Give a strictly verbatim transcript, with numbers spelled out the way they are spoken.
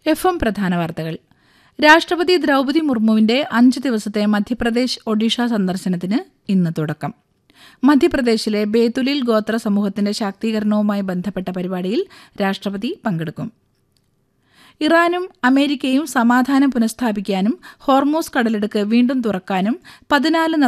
F M പ്രധാന വാർത്തകൾ. രാഷ്ട്രപതി ദ്രൗപദി മുർമുവിന്റെ അഞ്ച് ദിവസത്തെ മധ്യപ്രദേശ് ഒഡീഷ സന്ദർശനത്തിന് ഇന്ന് തുടക്കം. മധ്യപ്രദേശിലെ ബേതുലിൽ ഗോത്ര സമൂഹത്തിന്റെ ശാക്തീകരണവുമായി ബന്ധപ്പെട്ട പരിപാടിയിൽ രാഷ്ട്രപതി പങ്കെടുക്കും. ഇറാനും അമേരിക്കയും സമാധാനം പുനഃസ്ഥാപിക്കാനും ഹോർമൂസ് കടലിടുക്ക് വീണ്ടും തുറക്കാനും പതിനാല്